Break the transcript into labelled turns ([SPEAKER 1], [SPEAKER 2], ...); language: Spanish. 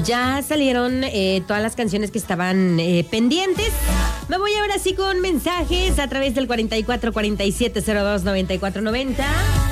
[SPEAKER 1] Ya salieron todas las canciones que estaban pendientes. Me voy ahora sí con mensajes a través del 44 47 02 94 90.